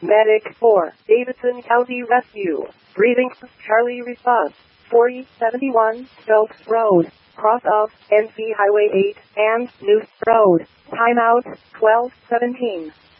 Medic 4, Davidson County Rescue. Breathing, Charlie response. 4071, Stokes Road, cross of NC Highway 8 and Noose Road. Timeout, 12:17.